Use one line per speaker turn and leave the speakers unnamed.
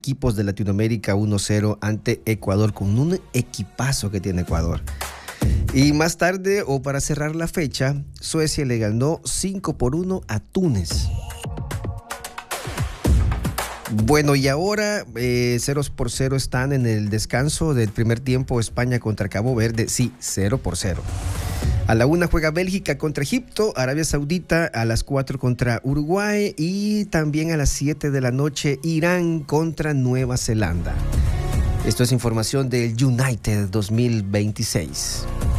equipos de Latinoamérica 1-0 ante Ecuador, con un equipazo que tiene Ecuador. Y más tarde, o para cerrar la fecha, Suecia le ganó 5-1 a Túnez. Bueno, y ahora 0-0 están en el descanso del primer tiempo. España contra Cabo Verde, sí, 0-0. A la 1 juega Bélgica contra Egipto, Arabia Saudita a las 4 contra Uruguay y también a las 7 de la noche Irán contra Nueva Zelanda. Esto es información del United 2026.